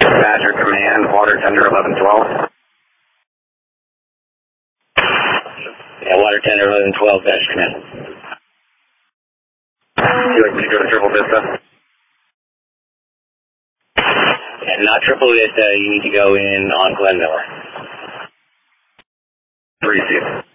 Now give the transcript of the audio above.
Badger Command, Water Tender 1112. Yeah, Water Tender 1112, Badger Command. Would you like me to go to Triple Vista? Yeah, not Triple Vista, you need to go in on Glen Miller. 3-2.